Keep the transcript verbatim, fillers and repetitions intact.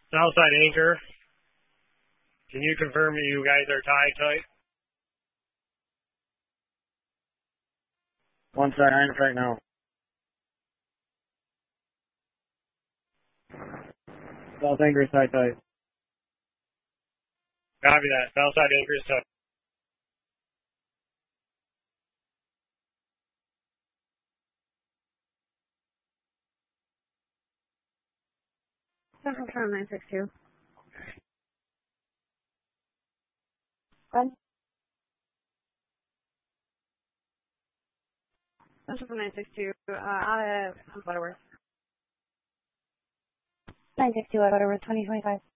Southside anchor. Can you confirm that you guys are tied tight? One side iron right now. South anchor is tight tight. Copy that. Southside anchor is tight. Central Town nine six two. One. Central nine six two, uh, out of Butterworth. nine six two, out of Butterworth, twenty twenty-five.